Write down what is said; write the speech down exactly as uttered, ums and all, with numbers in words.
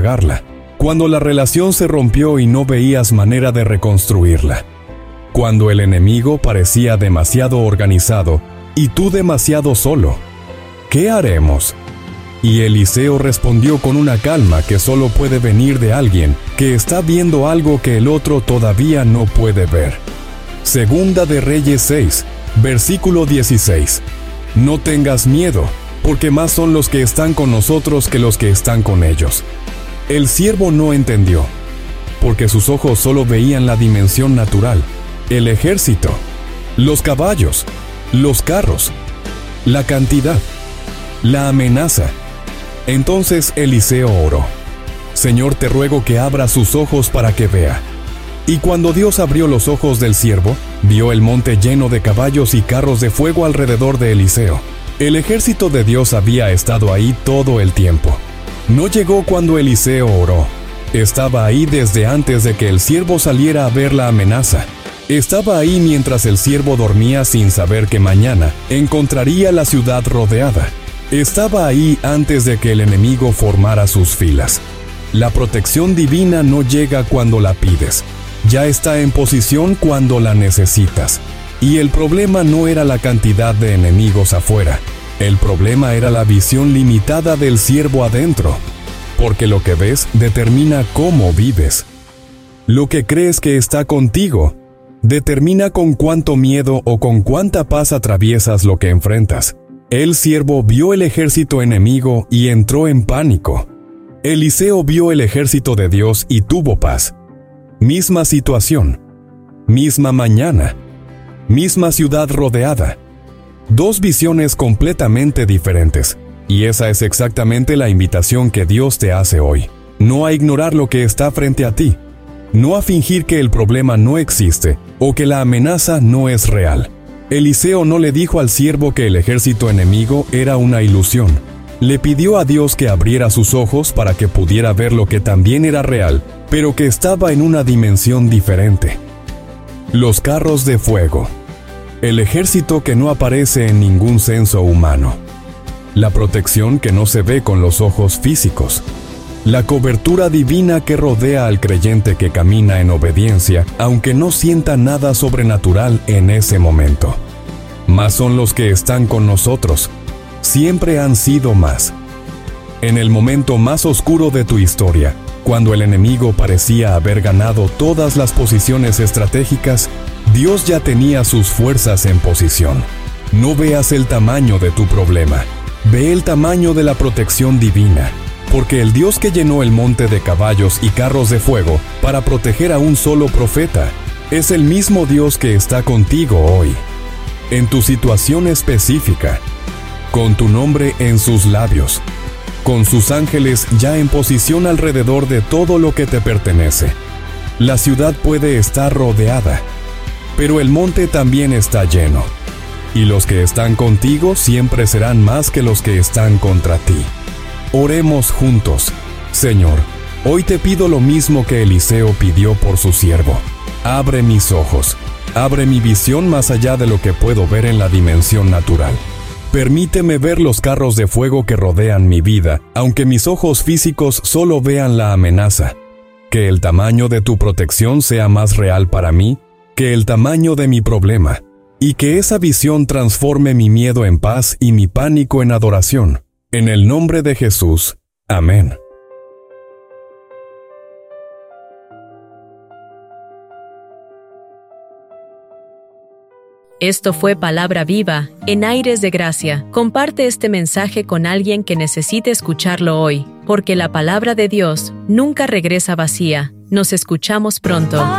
apagarla, cuando la relación se rompió y no veías manera de reconstruirla, cuando el enemigo parecía demasiado organizado y tú demasiado solo. ¿Qué haremos? Y Eliseo respondió con una calma que solo puede venir de alguien que está viendo algo que el otro todavía no puede ver. Segunda de Reyes seis, versículo dieciséis. No tengas miedo, porque más son los que están con nosotros que los que están con ellos. El siervo no entendió, porque sus ojos solo veían la dimensión natural, el ejército, los caballos, los carros, la cantidad, la amenaza. Entonces Eliseo oró: Señor, te ruego que abra sus ojos para que vea. Y cuando Dios abrió los ojos del siervo, vio el monte lleno de caballos y carros de fuego alrededor de Eliseo. El ejército de Dios había estado ahí todo el tiempo. No llegó cuando Eliseo oró. Estaba ahí desde antes de que el siervo saliera a ver la amenaza. Estaba ahí mientras el siervo dormía sin saber que mañana encontraría la ciudad rodeada. Estaba ahí antes de que el enemigo formara sus filas. La protección divina no llega cuando la pides. Ya está en posición cuando la necesitas. Y el problema no era la cantidad de enemigos afuera. El problema era la visión limitada del siervo adentro. Porque lo que ves determina cómo vives. Lo que crees que está contigo determina con cuánto miedo o con cuánta paz atraviesas lo que enfrentas. El siervo vio el ejército enemigo y entró en pánico. Eliseo vio el ejército de Dios y tuvo paz. Misma situación, misma mañana, misma ciudad rodeada. Dos visiones completamente diferentes. Y esa es exactamente la invitación que Dios te hace hoy. No a ignorar lo que está frente a ti. No a fingir que el problema no existe o que la amenaza no es real. Eliseo no le dijo al siervo que el ejército enemigo era una ilusión. Le pidió a Dios que abriera sus ojos para que pudiera ver lo que también era real, pero que estaba en una dimensión diferente. Los carros de fuego. El ejército que no aparece en ningún censo humano. La protección que no se ve con los ojos físicos. La cobertura divina que rodea al creyente que camina en obediencia, aunque no sienta nada sobrenatural en ese momento. Más son los que están con nosotros. Siempre han sido más. En el momento más oscuro de tu historia, cuando el enemigo parecía haber ganado todas las posiciones estratégicas, Dios ya tenía sus fuerzas en posición. No veas el tamaño de tu problema. Ve el tamaño de la protección divina. Porque el Dios que llenó el monte de caballos y carros de fuego para proteger a un solo profeta, es el mismo Dios que está contigo hoy, en tu situación específica, con tu nombre en sus labios, con sus ángeles ya en posición alrededor de todo lo que te pertenece. La ciudad puede estar rodeada, pero el monte también está lleno, y los que están contigo siempre serán más que los que están contra ti. Oremos juntos. Señor, hoy te pido lo mismo que Eliseo pidió por su siervo. Abre mis ojos, abre mi visión más allá de lo que puedo ver en la dimensión natural. Permíteme ver los carros de fuego que rodean mi vida, aunque mis ojos físicos solo vean la amenaza. Que el tamaño de tu protección sea más real para mí que el tamaño de mi problema, y que esa visión transforme mi miedo en paz y mi pánico en adoración. En el nombre de Jesús. Amén. Esto fue Palabra Viva, en Aires de Gracia. Comparte este mensaje con alguien que necesite escucharlo hoy, porque la palabra de Dios nunca regresa vacía. Nos escuchamos pronto.